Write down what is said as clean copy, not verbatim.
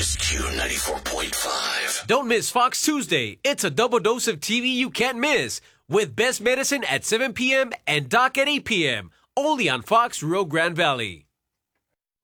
Q94.5. Don't miss Fox Tuesday. It's a double dose of TV you can't miss. With Best Medicine at 7 p.m. and Doc at 8 p.m. Only on Fox Rio Grande Valley.